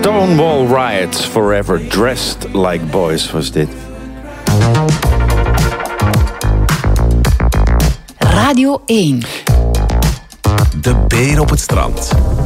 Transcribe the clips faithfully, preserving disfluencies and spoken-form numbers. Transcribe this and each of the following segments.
Stonewall Riots, Forever Dressed Like Boys was dit. Radio één. De beer op het strand.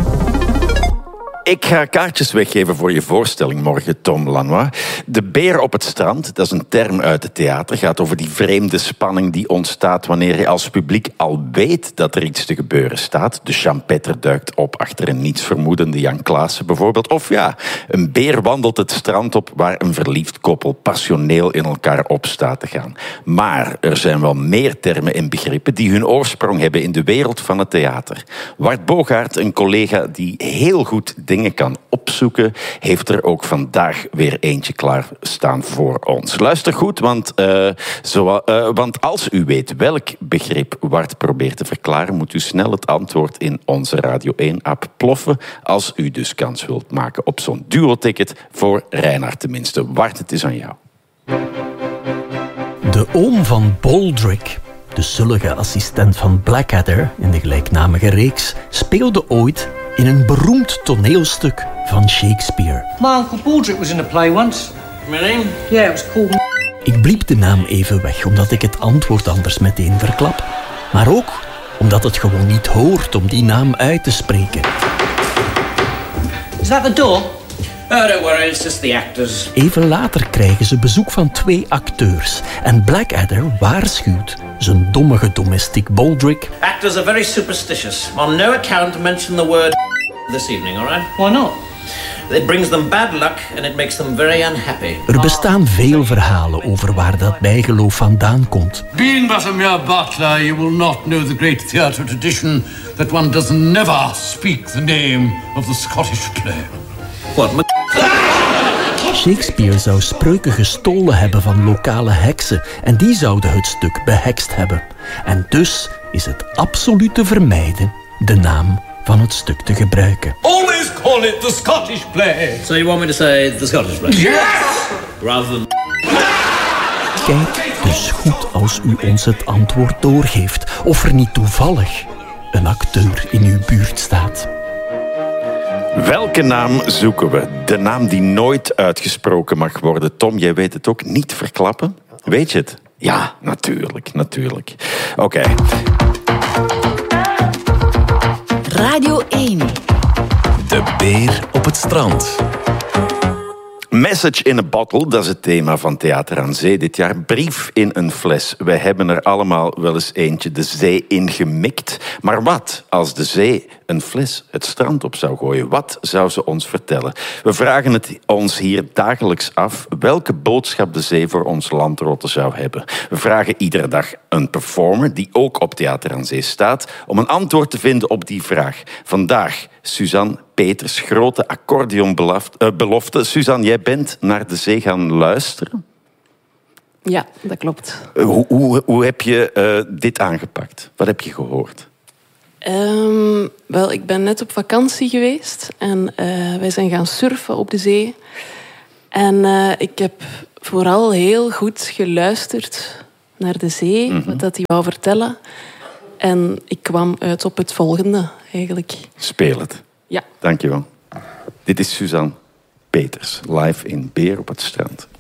Ik ga kaartjes weggeven voor je voorstelling morgen, Tom Lanois. De beer op het strand, dat is een term uit het theater. Gaat over die vreemde spanning die ontstaat wanneer je als publiek al weet dat er iets te gebeuren staat. De champetter duikt op achter een nietsvermoedende Jan Klaassen bijvoorbeeld. Of ja, een beer wandelt het strand op waar een verliefd koppel passioneel in elkaar op staat te gaan. Maar er zijn wel meer termen en begrippen die hun oorsprong hebben in de wereld van het theater. Wart Bogaert, een collega die heel goed dingen kan opzoeken, heeft er ook vandaag weer eentje klaarstaan voor ons. Luister goed, want, uh, zo, uh, want als u weet welk begrip Wart probeert te verklaren, moet u snel het antwoord in onze Radio één-app ploffen, als u dus kans wilt maken op zo'n duo-ticket voor Reinhard tenminste. Wart, het is aan jou. De oom van Baldrick, de zullige assistent van Blackadder in de gelijknamige reeks, speelde ooit in een beroemd toneelstuk van Shakespeare. My Uncle Baldrick was in a play once. Really? Yeah, it was called... Ik bliep de naam even weg, omdat ik het antwoord anders meteen verklap. Maar ook omdat het gewoon niet hoort om die naam uit te spreken. Is that the door? Oh, don't worry, it's just the actors. Even later krijgen ze bezoek van twee acteurs. En Blackadder waarschuwt zijn dommige domestiek Baldrick. Actors are very superstitious. On no account mention the word this evening, all right? Why not? It brings them bad luck and it makes them very unhappy. Er bestaan veel verhalen over waar dat bijgeloof vandaan komt. Being but a mere butler, you will not know the great theatre tradition that one does never speak the name of the Scottish play. What? Shakespeare zou spreuken gestolen hebben van lokale heksen en die zouden het stuk behekst hebben. En dus is het absoluut te vermijden de naam van het stuk te gebruiken. Always call it the Scottish play. So you want me to say the Scottish play? Yes! Rather than... Kijk dus goed als u ons het antwoord doorgeeft of er niet toevallig een acteur in uw buurt staat. Welke naam zoeken we? De naam die nooit uitgesproken mag worden. Tom, jij weet het ook. Niet verklappen. Weet je het? Ja, natuurlijk, natuurlijk. Oké. Okay. Radio één. De beer op het strand. Message in a bottle, dat is het thema van Theater aan Zee dit jaar. Brief in een fles. Wij hebben er allemaal wel eens eentje de zee ingemikt. Maar wat als de zee een fles het strand op zou gooien? Wat zou ze ons vertellen? We vragen het ons hier dagelijks af welke boodschap de zee voor ons landrotte zou hebben. We vragen iedere dag een performer die ook op Theater aan Zee staat om een antwoord te vinden op die vraag. Vandaag Suzanne Peters, grote accordeonbelofte. Suzanne, jij bent naar de zee gaan luisteren? Ja, dat klopt. Hoe, hoe, hoe heb je uh, dit aangepakt? Wat heb je gehoord? Um, wel, ik ben net op vakantie geweest en uh, wij zijn gaan surfen op de zee. En uh, ik heb vooral heel goed geluisterd naar de zee, mm-hmm. wat dat hij wou vertellen. En ik kwam uit op het volgende, eigenlijk. Speel het. Ja. Dankjewel. Dit is Suzanne Peters, live in Beer op het strand.